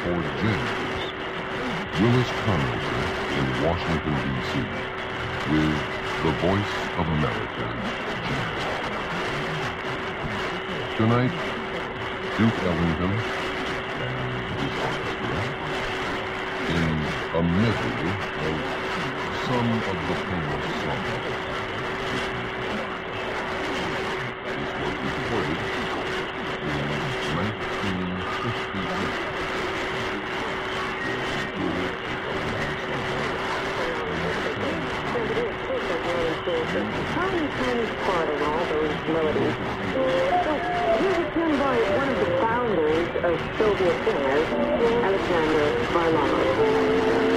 Fort James, Willis Tomlinson in Washington, D.C., with the Voice of America Jazz. Tonight, Duke Ellington and his orchestra in a medley of some of the famous songs. This was recorded in 1958. Tiny, tiny part in all those melodies. He was done by one of the founders of Soviet singers, Alexander Varlamov.